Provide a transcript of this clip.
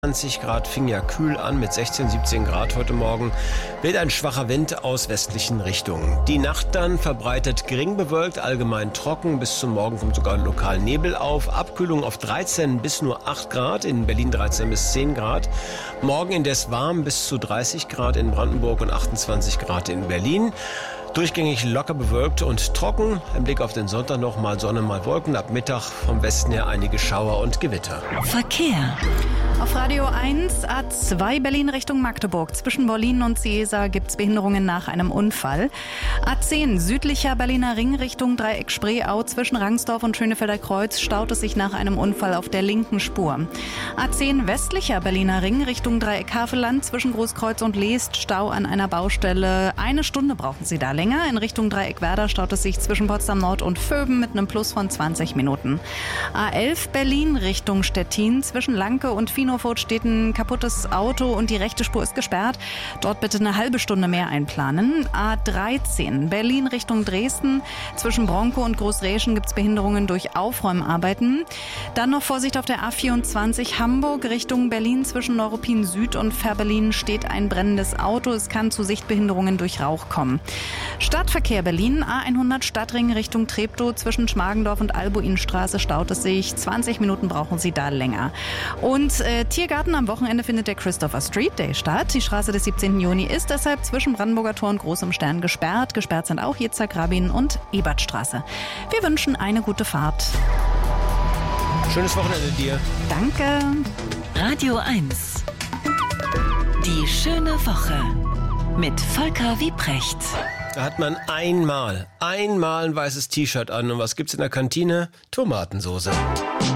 20 Grad, fing ja kühl an mit 16, 17 Grad heute Morgen. Weht ein schwacher Wind aus westlichen Richtungen. Die Nacht dann verbreitet gering bewölkt, allgemein trocken. Bis zum Morgen kommt sogar lokal Nebel auf. Abkühlung auf 13 bis nur 8 Grad, in Berlin 13 bis 10 Grad. Morgen indes warm bis zu 30 Grad in Brandenburg und 28 Grad in Berlin. Durchgängig locker bewölkt und trocken. Im Blick auf den Sonntag noch mal Sonne, mal Wolken. Ab Mittag vom Westen her einige Schauer und Gewitter. Verkehr. Auf Radio 1 A2 Berlin Richtung Magdeburg. Zwischen Bollin und Ciesa gibt es Behinderungen nach einem Unfall. A10 südlicher Berliner Ring Richtung Dreieck Spreeau. Zwischen Rangsdorf und Schönefelder Kreuz staut es sich nach einem Unfall auf der linken Spur. A10 westlicher Berliner Ring Richtung Dreieck Havelland. Zwischen Großkreuz und Leest Stau an einer Baustelle. 1 Stunde brauchen Sie da länger. In Richtung Dreieck Werder staut es sich zwischen Potsdam Nord und Vöben mit einem Plus von 20 Minuten. A11 Berlin Richtung Stettin. Zwischen Lanke und Finofurt steht ein kaputtes Auto und die rechte Spur ist gesperrt. Dort bitte eine halbe Stunde mehr einplanen. A13 Berlin Richtung Dresden. Zwischen Bronco und Großräschen gibt es Behinderungen durch Aufräumarbeiten. Dann noch Vorsicht auf der A24 Hamburg Richtung Berlin. Zwischen Neuruppin Süd und Fährberlin steht ein brennendes Auto. Es kann zu Sichtbehinderungen durch Rauch kommen. Stadtverkehr Berlin, A100 Stadtring Richtung Treptow. Zwischen Schmargendorf und Albuinstraße staut es sich. 20 Minuten brauchen Sie da länger. Und Tiergarten am Wochenende findet der Christopher Street Day statt. Die Straße des 17. Juni ist deshalb zwischen Brandenburger Tor und Großem Stern gesperrt. Gesperrt sind auch Yitzhak Rabin und Ebertstraße. Wir wünschen eine gute Fahrt. Schönes Wochenende dir. Danke. Radio 1. Die schöne Woche mit Volker Wiebrecht. Da hat man einmal ein weißes T-Shirt an. Und was gibt's in der Kantine? Tomatensoße.